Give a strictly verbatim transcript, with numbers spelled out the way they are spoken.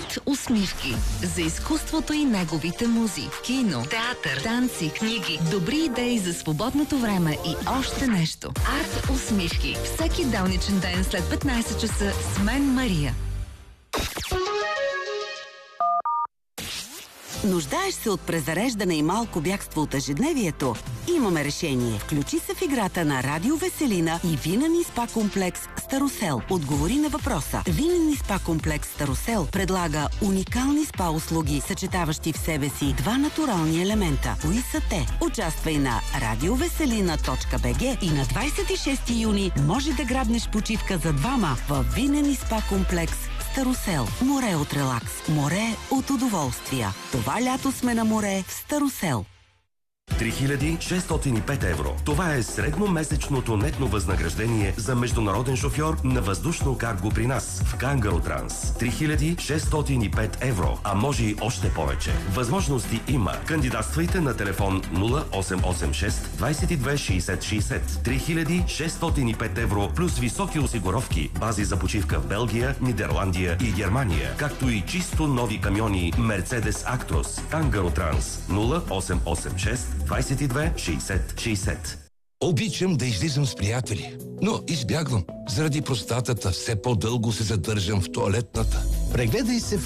Арт усмивки. За изкуството и неговите музи. Кино, театър, танци, книги, добри идеи за свободното време и още нещо. Арт усмивки. Всеки делничен ден след петнайсет часа с мен, Мария. Нуждаеш се от презареждане и малко бягство от ежедневието? Имаме решение. Включи се в играта на Радио Веселина и Винен спа комплекс Старосел. Отговори на въпроса. Винен спа комплекс Старосел предлага уникални спа услуги, съчетаващи в себе си два натурални елемента. Кои са те? Участвай на радиовеселина точка би джи и на двайсет и шести юни може да грабнеш почивка за двама в Винен спа комплекс Старосел. Море от релакс. Море от удоволствия. Това лято сме на море в Старосел. три хиляди шестстотин и пет евро. Това е средномесечното нетно възнаграждение за международен шофьор на въздушно карго при нас в Кангаротранс. три хиляди шестстотин и пет евро, а може и още повече. Възможности има. Кандидатствайте на телефон нула осем осем шест двайсет и две шейсет шейсет. три хиляди шестстотин и пет евро плюс високи осигуровки, бази за почивка в Белгия, Нидерландия и Германия, както и чисто нови камиони Mercedes Actros. Кангаротранс нула осем осем шест двайсет и две шейсет шейсет. Обичам да излизам с приятели, но избягвам. Заради простатата все по-дълго се задържам в тоалетната. Прегледай се в